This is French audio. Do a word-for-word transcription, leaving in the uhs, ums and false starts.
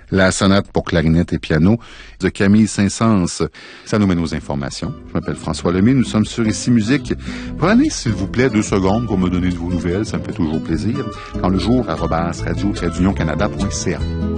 la sonate pour clarinette et piano de Camille Saint-Saëns. Ça nous mène aux informations. Je m'appelle François Lemay, nous sommes sur Ici Musique. Prenez, s'il vous plaît, deux secondes pour me donner de vos nouvelles, ça me fait toujours plaisir. Quand le jour, arobase radio-canada point c a.